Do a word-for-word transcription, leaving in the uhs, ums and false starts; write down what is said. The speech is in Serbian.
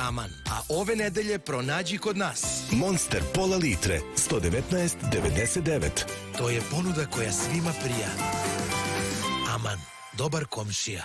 Aman. A ove nedelje pronađi kod nas Monster pola litre, sto devetnaest devedeset devet. To je ponuda koja svima prija. Aman, dobar komšija.